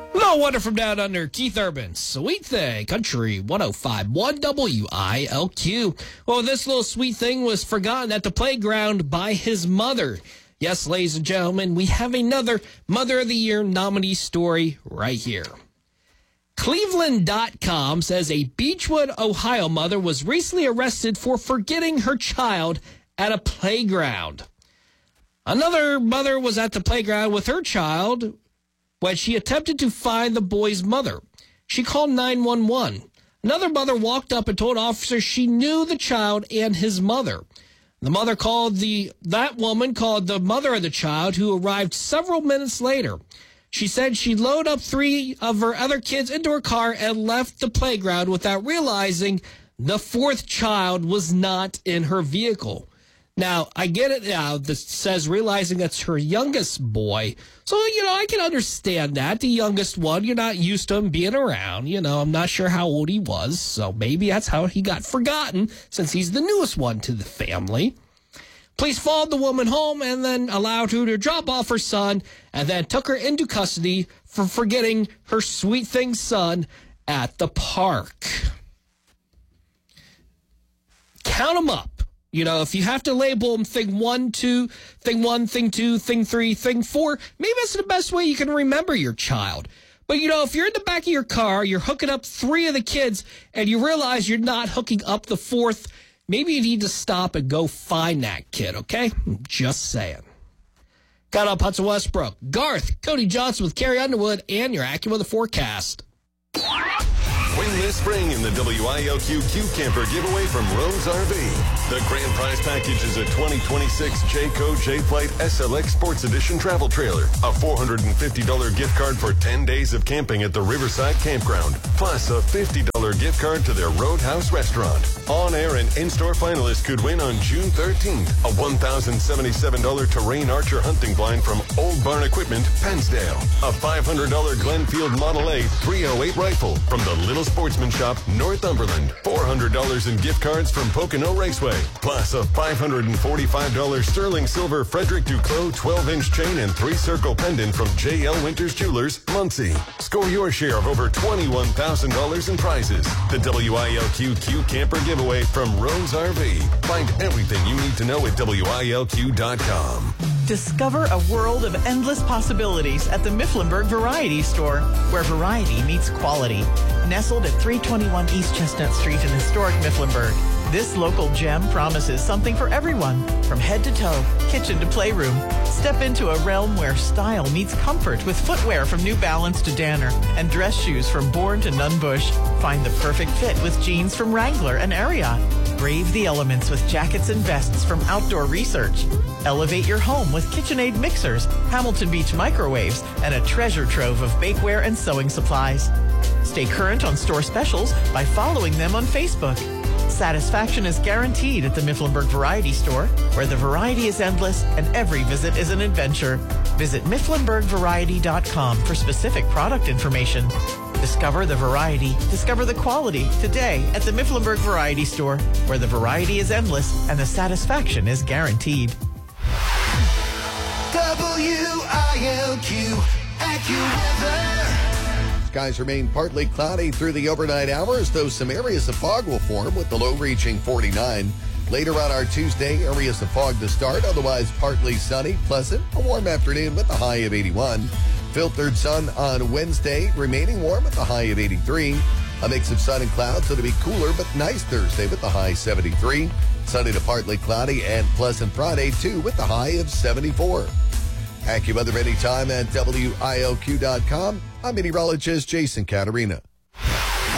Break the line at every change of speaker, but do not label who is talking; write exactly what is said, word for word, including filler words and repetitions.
No wonder from down under, Keith Urban, Sweet Thing, Country one oh five point one W I L Q. Well, this little sweet thing was forgotten at the playground by his mother. Yes, ladies and gentlemen, we have another Mother of the Year nominee story right here. Cleveland dot com says a Beechwood, Ohio mother was recently arrested for forgetting her child at a playground. Another mother was at the playground with her child when she attempted to find the boy's mother. She called nine one one. Another mother walked up and told officers she knew the child and his mother. The mother called the, that woman called the mother of the child, who arrived several minutes later. She said she loaded up three of her other kids into her car and left the playground without realizing the fourth child was not in her vehicle. Now, I get it now. This says realizing that's her youngest boy. So, you know, I can understand that. The youngest one, you're not used to him being around. You know, I'm not sure how old he was. So maybe that's how he got forgotten, since he's the newest one to the family. Police followed the woman home and then allowed her to drop off her son, and then took her into custody for forgetting her sweet thing son at the park. Count them up. You know, if you have to label them thing one, two, thing one, thing two, thing three, thing four, maybe that's the best way you can remember your child. But, you know, if you're in the back of your car, you're hooking up three of the kids, and you realize you're not hooking up the fourth, maybe you need to stop and go find that kid, okay? Just saying. Got up Hudson Westbrook, Garth, Cody Johnson with Carrie Underwood, and your AccuWeather forecast.
Win this spring in the W I L Q Q Camper giveaway from Rose R V. The grand prize package is a twenty twenty-six Jayco J-Flight S L X Sports Edition travel trailer, a four hundred fifty dollars gift card for ten days of camping at the Riverside Campground, plus a fifty dollars gift card to their Roadhouse restaurant. On-air and in-store finalists could win on June thirteenth a one thousand seventy-seven dollars Terrain Archer hunting blind from Old Barn Equipment, Pennsdale, a five hundred dollars Glenfield Model A three oh eight rifle from the Little Sportsman Shop, Northumberland, four hundred dollars in gift cards from Pocono Raceway, plus a five hundred forty-five dollars sterling silver Frederick Duclos twelve-inch chain and three-circle pendant from J L Winters Jewelers, Muncie. Score your share of over twenty-one thousand dollars in prizes. The W I L Q Q Camper giveaway from Rose R V. Find everything you need to know at W I L Q dot com.
Discover a world of endless possibilities at the Mifflinburg Variety Store, where variety meets quality. Nestled at three twenty-one East Chestnut Street in historic Mifflinburg, this local gem promises something for everyone, from head to toe, kitchen to playroom. Step into a realm where style meets comfort with footwear from New Balance to Danner and dress shoes from Bourne to Nunn Bush. Find the perfect fit with jeans from Wrangler and Ariat. Brave the elements with jackets and vests from Outdoor Research. Elevate your home with KitchenAid mixers, Hamilton Beach microwaves, and a treasure trove of bakeware and sewing supplies. Stay current on store specials by following them on Facebook. Satisfaction is guaranteed at the Mifflinburg Variety Store, where the variety is endless and every visit is an adventure. Visit Mifflinburg Variety dot com for specific product information. Discover the variety, discover the quality today at the Mifflinburg Variety Store, where the variety is endless and the satisfaction is guaranteed.
W I L Q AccuWeather.
Skies remain partly cloudy through the overnight hours, though some areas of fog will form with the low reaching forty-nine. Later on our Tuesday, areas of fog to start, otherwise partly sunny, pleasant, a warm afternoon with a high of eighty-one. Filtered sun on Wednesday, remaining warm with a high of eighty-three. A mix of sun and clouds, it'll be cooler but nice Thursday with the high seventy-three. Sunny to partly cloudy and pleasant Friday, too, with the high of seventy-four. AccuWeather anytime at W I L Q dot com. I'm meteorologist Jason Caterina.